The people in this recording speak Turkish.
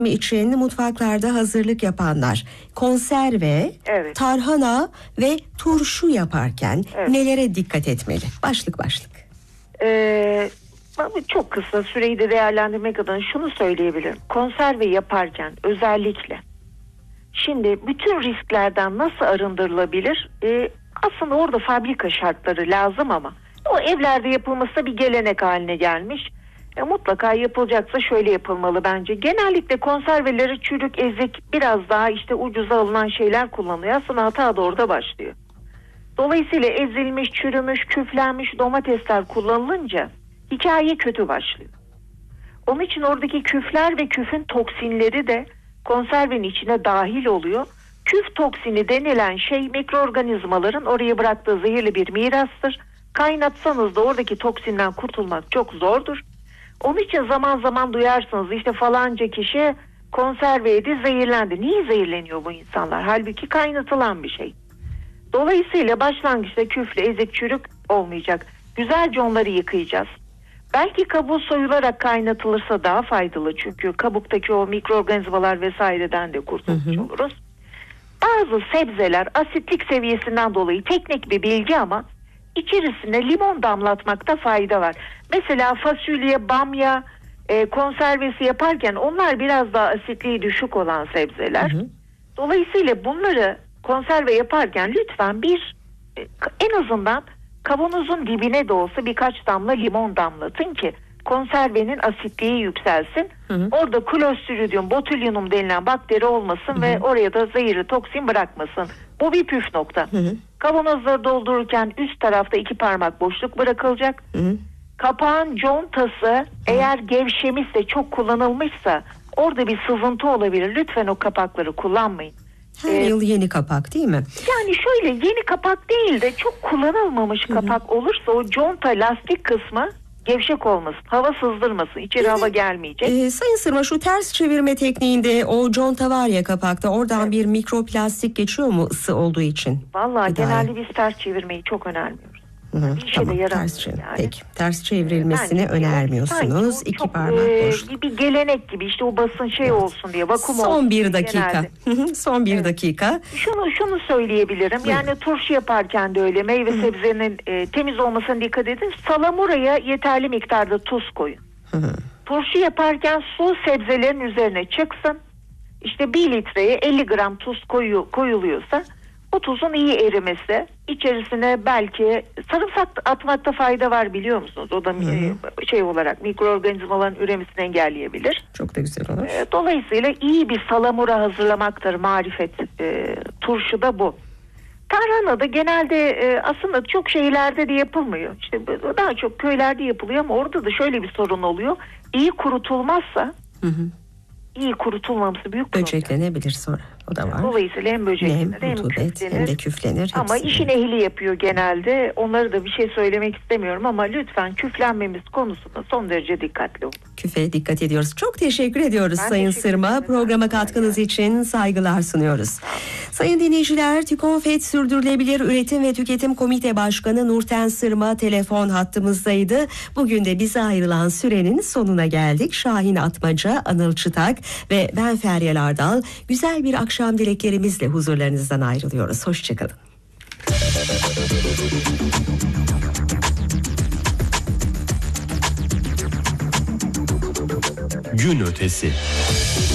için mutfaklarda hazırlık yapanlar konserve, Evet. tarhana ve turşu yaparken Evet. nelere dikkat etmeli? Başlık. Çok kısa süreyi de değerlendirmek adına şunu söyleyebilirim. Konserve yaparken özellikle şimdi bütün risklerden nasıl arındırılabilir? Aslında orada fabrika şartları lazım ama o evlerde yapılması da bir gelenek haline gelmiş. Mutlaka yapılacaksa şöyle yapılmalı bence. Genellikle konserveleri çürük, ezik, biraz daha işte ucuza alınan şeyler kullanılıyor. Aslında hata da orada başlıyor. Dolayısıyla ezilmiş, çürümüş, küflenmiş domatesler kullanılınca hikaye kötü başlıyor. Onun için oradaki küfler ve küfün toksinleri de konservenin içine dahil oluyor. Küf toksini denilen şey mikroorganizmaların oraya bıraktığı zehirli bir mirastır. Kaynatsanız da oradaki toksinden kurtulmak çok zordur. Onun için zaman zaman duyarsınız işte falanca kişi konserve yedi, zehirlendi. Niye zehirleniyor bu insanlar? Halbuki kaynatılan bir şey. Dolayısıyla başlangıçta küflü, ezik, çürük olmayacak. Güzelce onları yıkayacağız. Belki kabuğu soyularak kaynatılırsa daha faydalı. Çünkü kabuktaki o mikroorganizmalar vesaireden de kurtulmuş oluruz. Bazı sebzeler asitlik seviyesinden dolayı teknik bir bilgi ama içerisine limon damlatmakta fayda var. Mesela fasulye, bamya konservesi yaparken onlar biraz daha asitliği düşük olan sebzeler. Dolayısıyla bunları konserve yaparken lütfen en azından kavanozun dibine de olsa birkaç damla limon damlatın ki konservenin asitliği yükselsin. Orada Clostridium botulinum denilen bakteri olmasın ve oraya da zehirli toksin bırakmasın. Bu bir püf nokta. Kavanozları doldururken üst tarafta 2 parmak boşluk bırakılacak. Kapağın contası eğer gevşemişse, çok kullanılmışsa orada bir sızıntı olabilir. Lütfen o kapakları kullanmayın. Her yıl yeni kapak değil mi? Yani şöyle yeni kapak değil de çok kullanılmamış kapak olursa o conta lastik kısmı gevşek olmasın, hava sızdırmasın, içeri hava gelmeyecek. Sayın Sırma, şu ters çevirme tekniğinde o conta var ya kapakta, oradan bir mikroplastik geçiyor mu ısı olduğu için? Vallahi genelde biz ters çevirmeyi çok önermiyoruz. Tamam, ters çevrilmesini önermiyorsunuz. 2 parmak boşluk. Bir gelenek gibi işte o basın olsun diye vakum olsun. Son bir dakika. Son bir dakika. Şunu söyleyebilirim. Yani turşu yaparken de öyle, meyve sebzenin temiz olmasına dikkat edin. Salamuraya yeterli miktarda tuz koyun. Turşu yaparken su sebzelerin üzerine çıksın. İşte 1 litreye 50 gram tuz koyuluyorsa o tuzun iyi erimesi, içerisine belki sarımsak atmakta fayda var, biliyor musunuz? O da olarak mikroorganizmaların üremesini engelleyebilir. Çok da güzel olur. Dolayısıyla iyi bir salamura hazırlamaktır marifet. Turşuda bu. Tarhana da genelde aslında çok şehirlerde de yapılmıyor. İşte daha çok köylerde yapılıyor ama orada da şöyle bir sorun oluyor. İyi kurutulmazsa iyi kurutulmaması büyük problem. Böceklenebilir sonra. O da var. Dolayısıyla hem böceklenir hem küflenir. Hem de küflenir. Ama işin ehli yapıyor genelde. Onları da bir şey söylemek istemiyorum ama lütfen küflenmemiz konusunda son derece dikkatli olun. Küfe dikkat ediyoruz. Çok teşekkür ediyoruz Sayın Sırma. Programa katkınız için saygılar sunuyoruz. Sayın dinleyiciler, TÜKONFET Sürdürülebilir Üretim ve Tüketim Komite Başkanı Nurten Sırma telefon hattımızdaydı. Bugün de bize ayrılan sürenin sonuna geldik. Şahin Atmaca, Anıl Çıtak ve ben Feryal Ardal güzel bir akşam dileklerimizle huzurlarınızdan ayrılıyoruz. Hoşçakalın. Gün ötesi.